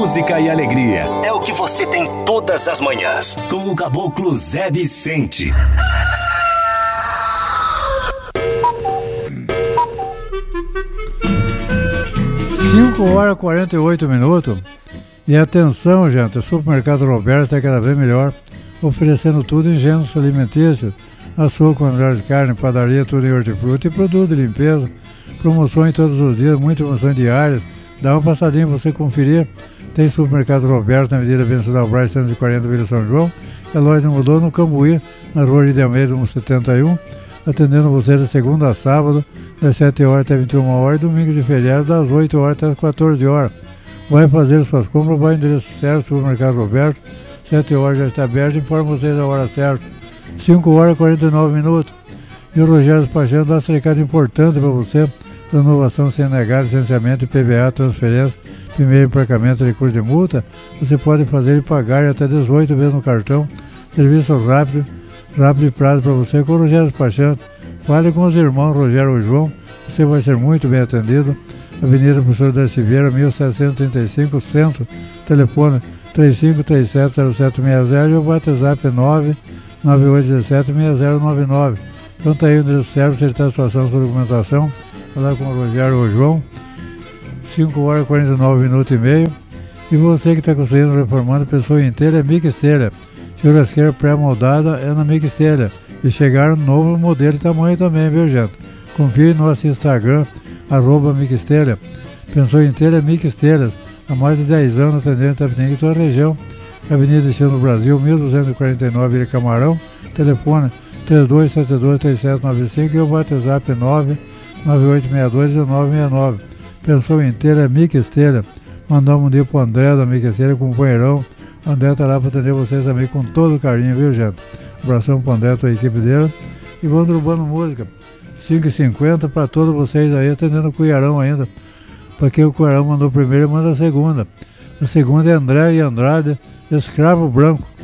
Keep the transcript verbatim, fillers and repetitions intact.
música e alegria. É o que você tem todas as manhãs. Com o Caboclo Zé Vicente. cinco horas e quarenta e oito minutos. E atenção, gente, o Supermercado Roberto está cada vez melhor, oferecendo tudo em gêneros alimentícios, açougue, melhor de carne, padaria, tudo em hortifruti e produto de limpeza. Promoções todos os dias, muitas promoções diárias. Dá uma passadinha para você conferir. Tem Supermercado Roberto na Avenida Venceslau Braz, cento e quarenta, Vila São João. A loja mudou no Cambuí, na Rua de Almeida, cento e setenta e um. Atendendo você de segunda a sábado, das sete horas até vinte e uma horas, e domingo de feriado, das oito horas até as quatorze horas. Vai fazer suas compras, vai ao endereço certo, Supermercado Roberto, sete horas já está aberto, informa vocês a hora certa. cinco horas e quarenta e nove minutos. E o Rogério Despachando dá esse recado importante para você: renovação sem negar, licenciamento, I P V A, transferência, primeiro emplacamento, recurso de multa. Você pode fazer e pagar até dezoito vezes no cartão. Serviço rápido, rápido e prazo para você com o Rogério Despachando. Fale com os irmãos Rogério e João, você vai ser muito bem atendido. Avenida Professor Darcy Vieira, mil setecentos e trinta e cinco, Centro. Telefone três cinco três sete zero sete seis zero e o WhatsApp nove nove oito um sete seis zero nove nove. Então tá aí o endereço certo, acertar a situação com documentação. Falar com o Rogério e o João. cinco horas e quarenta e nove minutos e meio. E você que está construindo, reformando, pessoa inteira, é Mica Estelha. Churrasqueira pré-moldada é na Mica Estelha. E chegaram um novo modelo e tamanho também, viu, gente? Confira nosso Instagram, arroba Mica Estelha. Pensou inteira, é Mica Estelhas. Há mais de dez anos atendendo Itapetininga e toda a região. Avenida Destino do Brasil, mil duzentos e quarenta e nove, Ilha Camarão. Telefone três dois sete dois três sete nove cinco e o WhatsApp nove nove oito seis dois um nove seis nove. Pensou inteira, é Mica Estelha. Mandamos um dia pro André da Mica Estelha, companheirão. O André tá lá para atender vocês também com todo carinho, viu, gente? Abração pro André, a equipe dele. E vamos derrubando música. cinco e cinquenta para todos vocês aí, atendendo o Cuiarão ainda. Porque o Cuiarão mandou primeiro e manda a segunda. A segunda é André e Andrade, Escravo Branco.